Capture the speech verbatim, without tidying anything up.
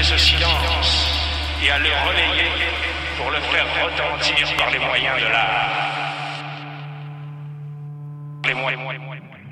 ce silence et à le relayer pour le faire retentir par les moyens de l'art. Les moyens.